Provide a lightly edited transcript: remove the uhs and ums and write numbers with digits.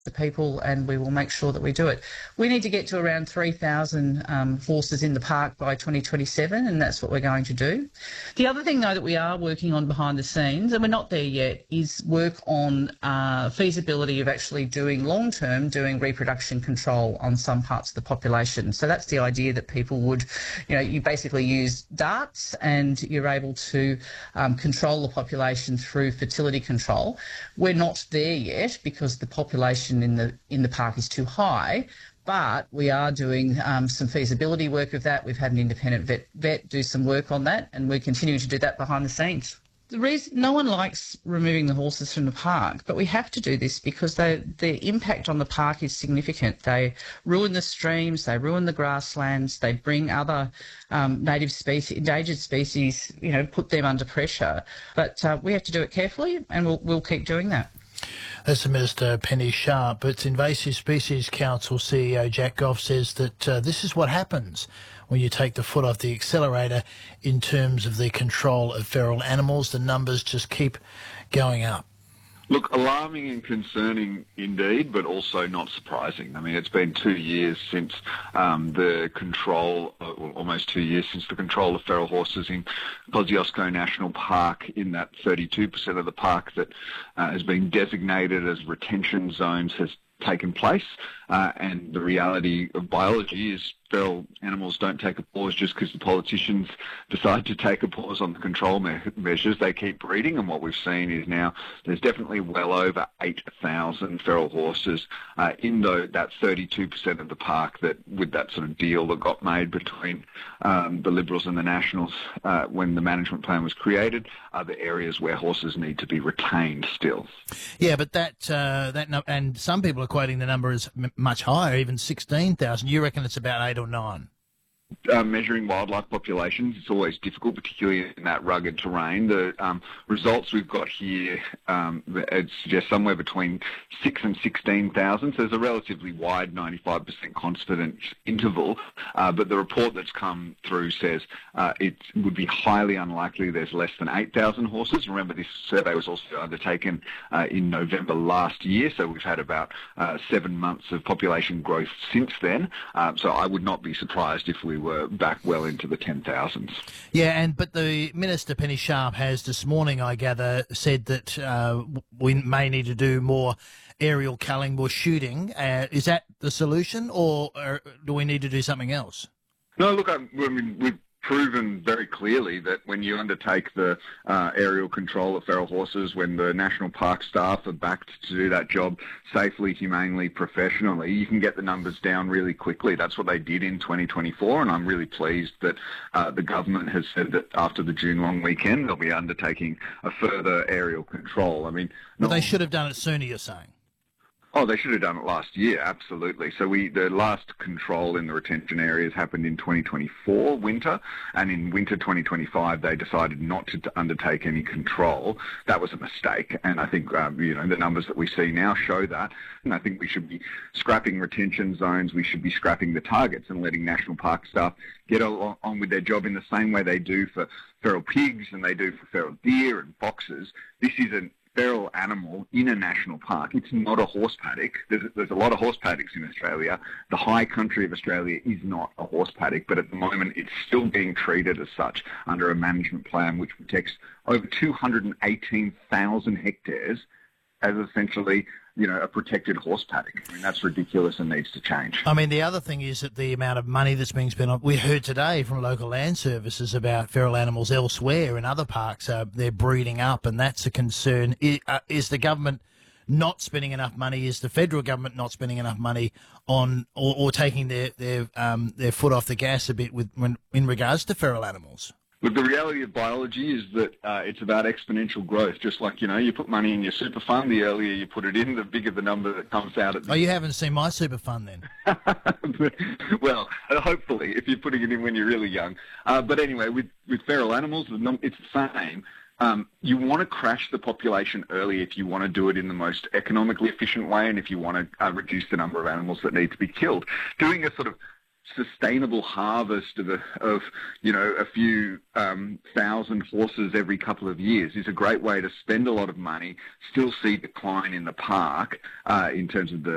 the people, and we will make sure that we do it. We need to get to around 3,000 horses in the park by 2027, and that's what we're going to do. The other thing, though, that we are working on behind the scenes, and we're not there yet, is work on feasibility of actually doing long-term, doing reproduction control on some parts of the population. So that's the idea that people would, you basically use darts and you're able to control the population through fertility control. We're not there yet because the population in the park is too high, but we are doing some feasibility work of that. We've had an independent vet do some work on that, and we're continuing to do that behind the scenes. The reason no one likes removing the horses from the park, but we have to do this because the impact on the park is significant. They ruin the streams, they ruin the grasslands, they bring other native species, endangered species, put them under pressure. But we have to do it carefully, and we'll keep doing that. That's the Minister, Penny Sharp. But Invasive Species Council CEO Jack Goff says that this is what happens when you take the foot off the accelerator in terms of the control of feral animals. The numbers just keep going up. Look, alarming and concerning indeed, but also not surprising. I mean, it's been 2 years since the control, almost 2 years since the control of feral horses in Kosciuszko National Park, in that 32% of the park that has been designated as retention zones, has taken place. And the reality of biology is feral animals don't take a pause just because the politicians decide to take a pause on the control measures. They keep breeding, and what we've seen is now there's definitely well over 8,000 feral horses in that 32% of the park that, with that sort of deal that got made between the Liberals and the Nationals when the management plan was created, are the areas where horses need to be retained still. Yeah, but that and some people are quoting the number as much higher, even 16,000. You reckon it's about 8 or 9? Measuring wildlife populations, it's always difficult, particularly in that rugged terrain. The results we've got here it suggests somewhere between 6 and 16,000, so there's a relatively wide 95% confidence interval, but the report that's come through says it would be highly unlikely there's less than 8,000 horses. Remember, this survey was also undertaken in November last year, so we've had about 7 months of population growth since then, so I would not be surprised if we were back well into the 10,000s. Yeah, but the Minister, Penny Sharp, has this morning, I gather, said that we may need to do more aerial culling, more shooting. Is that the solution, or do we need to do something else? No, look, I mean, we've proven very clearly that when you undertake the aerial control of feral horses, when the National Park staff are backed to do that job safely, humanely, professionally, you can get the numbers down really quickly. That's what they did in 2024, and I'm really pleased that the government has said that after the June long weekend they'll be undertaking a further aerial control. I mean, well, they should have done it sooner, you're saying? Oh, they should have done it last year, absolutely. So the last control in the retention areas happened in 2024 winter, and in winter 2025 they decided not to undertake any control. That was a mistake, and I think the numbers that we see now show that. And I think we should be scrapping retention zones. We should be scrapping the targets and letting National Park staff get on with their job in the same way they do for feral pigs and they do for feral deer and foxes. This is a feral animal in a national park. It's not a horse paddock. There's a lot of horse paddocks in Australia. The high country of Australia is not a horse paddock, but at the moment it's still being treated as such under a management plan which protects over 218,000 hectares as essentially a protected horse paddock. I mean, that's ridiculous and needs to change. I mean, the other thing is that the amount of money that's being spent on... We heard today from local land services about feral animals elsewhere in other parks. They're breeding up, and that's a concern. Is the government not spending enough money? Is the federal government not spending enough money on or taking their foot off the gas a bit in regards to feral animals? Look, the reality of biology is that it's about exponential growth. Just like, you put money in your super fund, the earlier you put it in, the bigger the number that comes out at the you haven't seen my super fund then? Well, hopefully, if you're putting it in when you're really young. But anyway, with feral animals, it's the same. You want to crash the population early if you want to do it in the most economically efficient way and if you want to reduce the number of animals that need to be killed. Doing a sort of sustainable harvest of a few thousand horses every couple of years is a great way to spend a lot of money, still see decline in the park in terms of the